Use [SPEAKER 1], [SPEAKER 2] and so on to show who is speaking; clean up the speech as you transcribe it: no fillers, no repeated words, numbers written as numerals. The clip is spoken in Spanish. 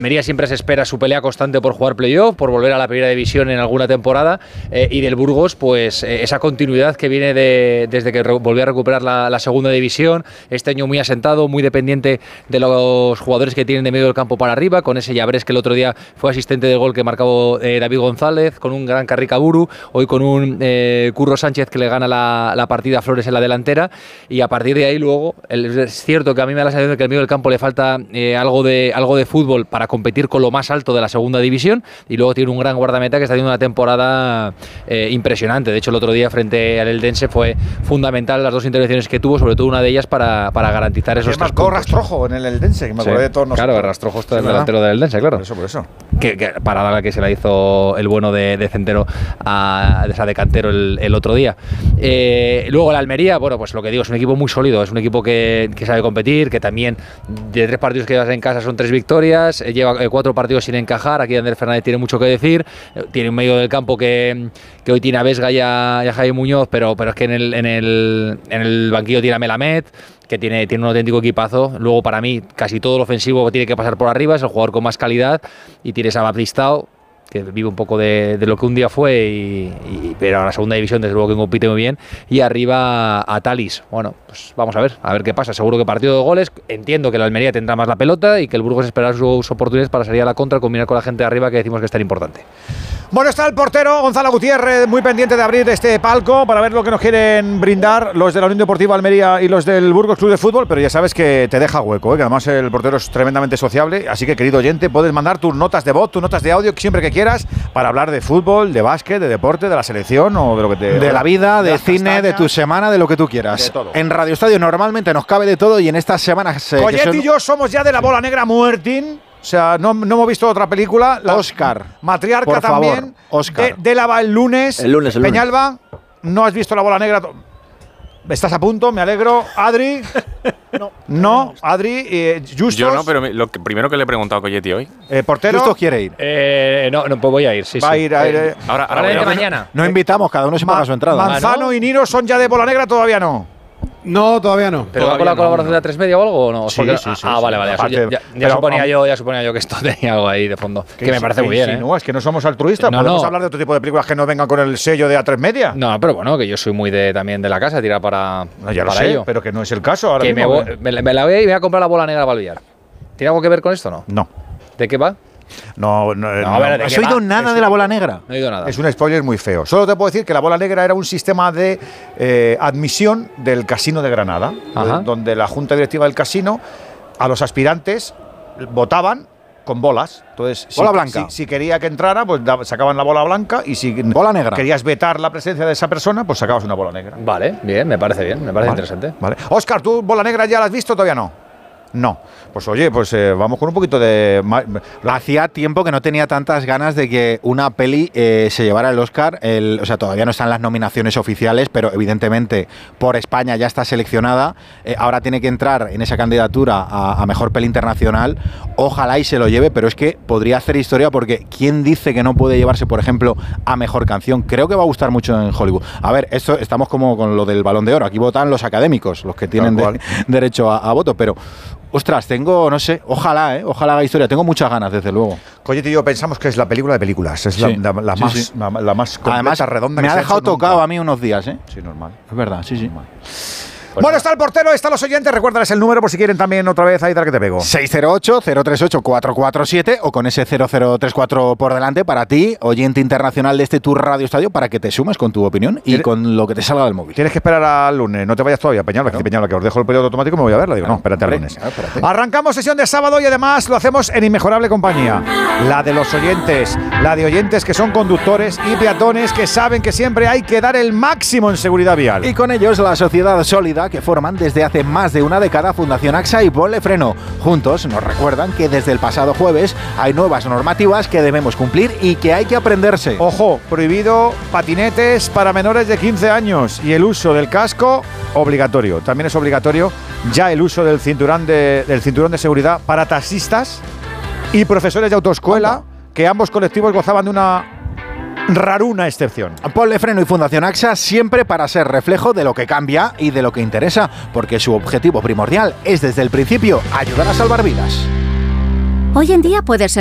[SPEAKER 1] Almería siempre se espera su pelea constante por jugar playoff, por volver a la primera división en alguna temporada, y del Burgos, pues esa continuidad que viene desde que volvió a recuperar la segunda división, este año muy asentado, muy dependiente de los jugadores que tienen de medio del campo para arriba, con ese Llabrés que el otro día fue asistente del gol que marcó David González, con un gran Carricaburu, hoy con un Curro Sánchez que le gana la partida a Flores en la delantera, y a partir de ahí luego, es cierto que a mí me da la sensación de que al medio del campo le falta algo de fútbol para competir con lo más alto de la segunda división, y luego tiene un gran guardameta que está haciendo una temporada impresionante. De hecho, el otro día frente al Eldense fue fundamental las dos intervenciones que tuvo, sobre todo una de ellas para garantizar esos 3 puntos.
[SPEAKER 2] Rastrojo en el Eldense, que me acordé de todos nosotros.
[SPEAKER 1] Claro, Rastrojo está el delantero del Eldense, claro.
[SPEAKER 2] Por eso.
[SPEAKER 1] Que parada la que se la hizo el bueno de Centeno de Cantero el otro día. Luego el Almería, bueno, pues lo que digo, es un equipo muy sólido, es un equipo que sabe competir, que también de 3 partidos que llevas en casa son 3 victorias, lleva 4 partidos sin encajar. Aquí Ander Fernández tiene mucho que decir, tiene un medio del campo que hoy tiene a Vesga y a Jaime Muñoz, pero es que en el banquillo tiene a Melamed, que tiene un auténtico equipazo. Luego, para mí, casi todo lo ofensivo tiene que pasar por arriba, es el jugador con más calidad, y tienes a Baptistao, que vive un poco de lo que un día fue, pero a la segunda división desde luego que compite muy bien, y arriba a Talis. Bueno, pues vamos a ver qué pasa. Seguro que partido de goles, entiendo que la Almería tendrá más la pelota y que el Burgos esperará sus oportunidades para salir a la contra, combinar con la gente de arriba, que decimos que es tan importante.
[SPEAKER 2] Bueno, está el portero Gonzalo Gutiérrez muy pendiente de abrir este palco para ver lo que nos quieren brindar los de la Unión Deportiva Almería y los del Burgos Club de Fútbol, pero ya sabes que te deja hueco, que además el portero es tremendamente sociable, así que, querido oyente, puedes mandar tus notas de voz, tus notas de audio siempre que quieras para hablar de fútbol, de básquet, de deporte, de la selección o de lo que te...
[SPEAKER 3] De la vida, de cine, de tu semana, de lo que tú quieras.
[SPEAKER 2] De todo.
[SPEAKER 3] En Radio Estadio normalmente nos cabe de todo, y en estas semanas...
[SPEAKER 2] Collet y yo somos ya de la bola negra muertín. O sea, no hemos visto otra película.
[SPEAKER 3] Oscar.
[SPEAKER 2] Matriarca
[SPEAKER 3] por
[SPEAKER 2] también.
[SPEAKER 3] Favor, Oscar.
[SPEAKER 2] Dela va el lunes.
[SPEAKER 4] El lunes.
[SPEAKER 2] Peñalba, no has visto la bola negra. Estás a punto, me alegro. Adri. No, Adri. Justos.
[SPEAKER 5] Yo no, pero lo primero que le he preguntado a Colletti hoy.
[SPEAKER 2] Portero.
[SPEAKER 3] Justos quiere ir.
[SPEAKER 1] No, pues voy a ir, sí.
[SPEAKER 2] Va a ir.
[SPEAKER 5] Ahora
[SPEAKER 1] mañana.
[SPEAKER 3] No invitamos, cada uno se paga su entrada.
[SPEAKER 2] Manzano y Nino son ya de bola negra, todavía no.
[SPEAKER 6] No, todavía no.
[SPEAKER 1] ¿Pero va con la colaboración de A3 Media o algo o no?
[SPEAKER 2] Sí.
[SPEAKER 1] Vale. Ya suponía yo que esto tenía algo ahí de fondo. Que me parece muy bien,
[SPEAKER 2] No, es que no somos altruistas. Podemos hablar de otro tipo de películas que no vengan con el sello de A3 Media.
[SPEAKER 1] No, pero bueno, que yo soy muy también de la casa, tirar para
[SPEAKER 2] ya lo sé,
[SPEAKER 1] ello.
[SPEAKER 2] pero que no es el caso ahora
[SPEAKER 1] que
[SPEAKER 2] mismo.
[SPEAKER 1] me la voy a ir y voy a comprar la bola negra para el billar. ¿Tiene algo que ver con esto o no?
[SPEAKER 2] No.
[SPEAKER 3] ¿De qué va?
[SPEAKER 2] No,
[SPEAKER 3] ¿has oído nada de la bola negra?
[SPEAKER 1] No he oído nada.
[SPEAKER 2] Es un spoiler muy feo. Solo te puedo decir que la bola negra era un sistema de admisión del Casino de Granada, donde la junta directiva del casino a los aspirantes votaban con bolas. Entonces,
[SPEAKER 3] bola blanca.
[SPEAKER 2] Si quería que entrara, pues sacaban la bola blanca, y si
[SPEAKER 3] bola negra.
[SPEAKER 2] Querías vetar la presencia de esa persona, pues sacabas una bola negra.
[SPEAKER 1] Vale, bien, me parece interesante.
[SPEAKER 2] Vale. Óscar, ¿tú bola negra ya la has visto o todavía no? No. Pues oye, vamos con un poquito de...
[SPEAKER 3] Hacía tiempo que no tenía tantas ganas de que una peli se llevara el Oscar. O sea, todavía no están las nominaciones oficiales, pero evidentemente por España ya está seleccionada. Ahora tiene que entrar en esa candidatura a Mejor Peli Internacional. Ojalá y se lo lleve, pero es que podría hacer historia, porque ¿quién dice que no puede llevarse, por ejemplo, a Mejor Canción? Creo que va a gustar mucho en Hollywood. A ver, esto estamos como con lo del Balón de Oro. Aquí votan los académicos, los que tienen derecho a voto, pero... Ostras, no sé, ojalá haga historia. Tengo muchas ganas, desde luego.
[SPEAKER 2] Colletti y yo pensamos que es la película de películas. Es la más completa,
[SPEAKER 3] además,
[SPEAKER 2] redonda.
[SPEAKER 3] Me ha dejado tocado a mí unos días, ¿eh?
[SPEAKER 2] Sí, normal.
[SPEAKER 3] Es verdad, sí.
[SPEAKER 2] Normal. Bueno, está el portero, están los oyentes. Recuérdales el número por si quieren también otra vez ahí, tal que te pego.
[SPEAKER 3] 608-038-447 o con ese 0034 por delante para ti, oyente internacional de este Tour Radio Estadio, para que te sumes con tu opinión y con lo que te salga del móvil.
[SPEAKER 2] Tienes que esperar al lunes, no te vayas todavía, Peñalba, que os dejo el periodo automático y me voy a verla. Digo, no, espérate al lunes. Arrancamos sesión de sábado y además lo hacemos en inmejorable compañía. La de los oyentes, la de oyentes que son conductores y peatones que saben que siempre hay que dar el máximo en seguridad vial.
[SPEAKER 3] Y con ellos la sociedad sólida que forman desde hace más de una década Fundación AXA y Ponle Freno. Juntos nos recuerdan que desde el pasado jueves hay nuevas normativas que debemos cumplir y que hay que aprenderse.
[SPEAKER 2] Ojo, prohibido patinetes para menores de 15 años y el uso del casco obligatorio. También es obligatorio ya el uso del cinturón de seguridad para taxistas y profesores de autoescuela, que ambos colectivos gozaban de una raruna excepción.
[SPEAKER 3] Ponle Freno y Fundación AXA siempre para ser reflejo de lo que cambia y de lo que interesa, porque su objetivo primordial es desde el principio ayudar a salvar vidas.
[SPEAKER 4] Hoy en día puedes ser